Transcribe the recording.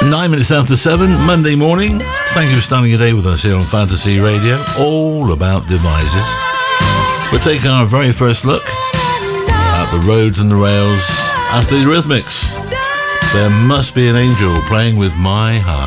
9 minutes after 7, Monday morning. Thank you for starting your day with us here on Fantasy Radio, all about devices. We'll take our very first look at the roads and the rails after the Eurythmics. There must be an angel playing with my heart.